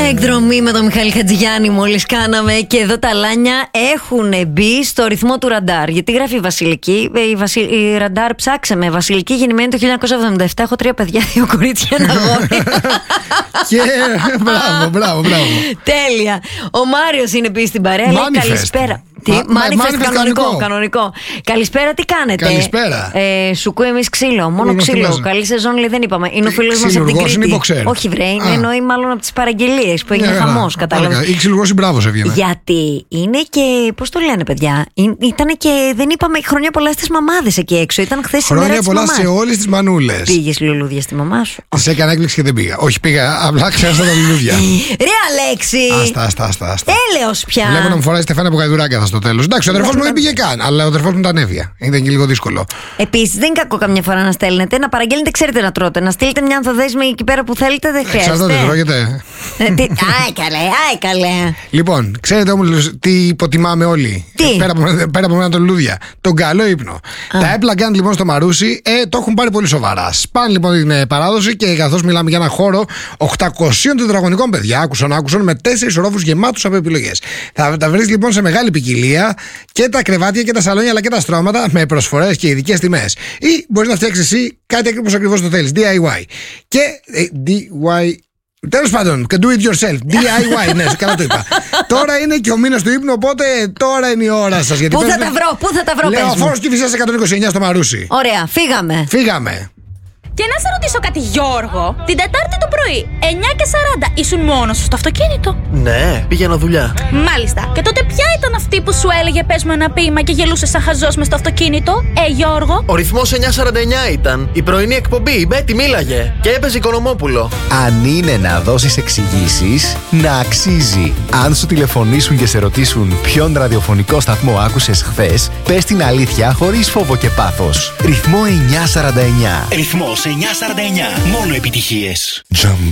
Εκδρομή με τον Μιχάλη Χατζηγιάννη μόλις κάναμε. Και εδώ τα λάνια έχουν μπει στο ρυθμό του ραντάρ. Γιατί γράφει η Βασιλική. Η ραντάρ ψάξε με. Βασιλική γεννημένη το 1977. Έχω 3 παιδιά, 2 κορίτσια, 1 αγόρι. Και μπράβο. Τέλεια. Ο Μάριος είναι επίσης στην παρέα. Λέει καλησπέρα. Manifest κανονικό. Καλησπέρα, τι κάνετε? Καλησπέρα. Σουκού εμείς ξύλο. Μόνο ξύλο. Καλή σεζόν λέει δεν είπαμε. Είναι ο φίλος μας από την Κρήτη. Όχι βρε, εννοεί μάλλον από τις παραγγελίες που έγινε χαμός. Κατάλαβες. Ή ξυλουργός ή μπράβος έβγαινε. Γιατί είναι και. Πώς το λένε, παιδιά. Ήταν και. Δεν είπαμε χρόνια πολλά στις μαμάδες εκεί έξω. Ήταν χθες η μέρα της μαμάς. Χρόνια πολλά σε όλες τις μανούλες. Πήγες λουλούδια στη μαμά σου? Της έκανα έκπληξη και δεν πήγα. Όχι, πήγα. Απλά ξέχασα τα λουλούδια. Ρε Αλέξη! Άστα. Έλεος πια. Βλέπω να μου φοράει Στεφάνια από Γαϊδουράκια στο τέλος. Εντάξει, ο αδερφός μου δεν πήγε καν, αλλά ο αδερφός μου ήταν εύβοια. Ήταν και λίγο δύσκολο. Επίσης, δεν είναι κακό καμιά φορά να στέλνετε, να παραγγέλνετε, ξέρετε να τρώτε. Να στείλετε μια ανθοδέσμη εκεί πέρα που θέλετε, δεν χρειάζεται. Εξαρτάται, δεν τρώγεται. Άι καλέ. Λοιπόν, ξέρετε όμως τι υποτιμάμε όλοι? Τι? Πέρα από μένα τα λουλούδια. Τον καλό ύπνο. Τα έπλα γκάντ λοιπόν στο Μαρούσι το έχουν πάρει πολύ σοβαρά. Σπάνε λοιπόν την παράδοση και καθώς μιλάμε για ένα χώρο 800 τετραγωνικών, παιδιά, άκουσαν με 4 ορόφους γεμάτους από επιλογές. Θα τα βρεις λοιπόν σε μεγάλη ποικιλία και τα κρεβάτια και τα σαλόνια αλλά και τα στρώματα με προσφορές και ειδικές τιμές. Ή μπορείς να φτιάξεις εσύ κάτι ακριβώς το θέλεις. DIY. Και DIY. Τέλος πάντων, do it yourself. DIY, ναι, καλά το είπα. Τώρα είναι και ο μήνας του ύπνου, οπότε τώρα είναι η ώρα σας. Πού θα τα βρω, Λεωφόρος Κηφισίας 129 στο Μαρούσι. Ωραία, φύγαμε. Και να σε ρωτήσω κάτι, Γιώργο. Την Τετάρτη το πρωί, 9:40, ήσουν μόνος σου στο αυτοκίνητο? Ναι, πήγαινα δουλειά. Μάλιστα. Και τότε ποια ήταν αυτή που σου έλεγε πες μου ένα ποίημα και γελούσε σαν χαζός μες στο αυτοκίνητο? Γιώργο. Ο ρυθμός 949 ήταν. Η πρωινή εκπομπή, η Μπέτη μίλαγε. Και έπαιζε Οικονομόπουλο. Αν είναι να δώσεις εξηγήσεις, να αξίζει. Αν σου τηλεφωνήσουν και σε ρωτήσουν ποιον ραδιοφωνικό σταθμό άκουσες χθες, πες την αλήθεια χωρίς φόβο και πάθος. Ρυθμό 949. Ρυθμός 949. Μόνο επιτυχίες.